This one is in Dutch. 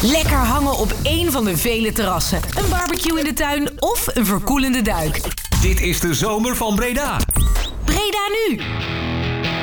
Lekker hangen op één van de vele terrassen. Een barbecue in de tuin of een verkoelende duik. Dit is de zomer van Breda. Breda nu.